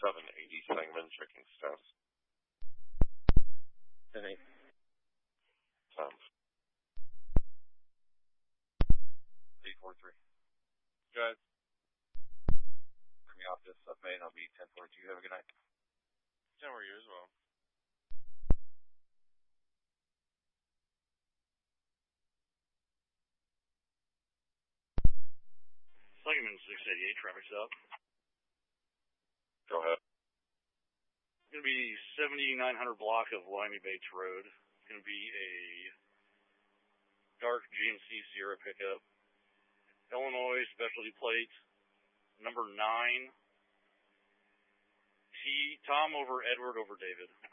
780 Sangamon, checking status. 10-8. 10. 843. Guys, bring me off this FA and I'll be 1042. Have a good night. 10 were you as well. Sangamon 688, traffic's up. Go ahead. It's going to be 7900 block of Wyoming Bates Road. It's going to be a dark GMC Sierra pickup. Illinois specialty plate, number 9. Tom over Edward over David.